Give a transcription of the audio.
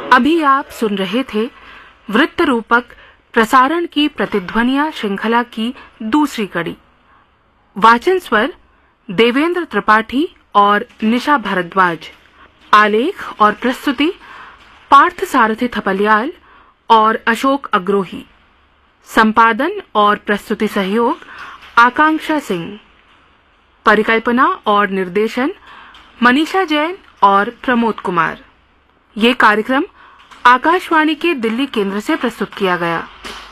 अभी आप सुन रहे थे वृत्त रूपक प्रसारण की प्रतिध्वनिया श्रृंखला की दूसरी कड़ी। वाचन स्वर देवेंद्र त्रिपाठी और निशा भारद्वाज। आलेख और प्रस्तुति पार्थ सारथी थपलियाल और अशोक अग्रोही। संपादन और प्रस्तुति सहयोग आकांक्षा सिंह। परिकल्पना और निर्देशन मनीषा जैन और प्रमोद कुमार। ये कार्यक्रम आकाशवाणी के दिल्ली केंद्र से प्रस्तुत किया गया।